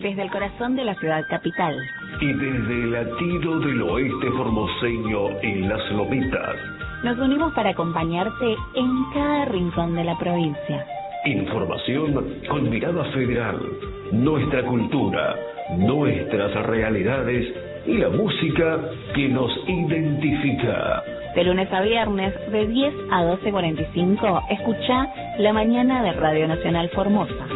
desde el corazón de la ciudad capital. Y desde el latido del oeste formoseño en Las Lomitas. Nos unimos para acompañarte en cada rincón de la provincia. Información con mirada federal, nuestra cultura, nuestras realidades y la música que nos identifica. De lunes a viernes, de 10 a 12:45, escucha La Mañana de Radio Nacional Formosa.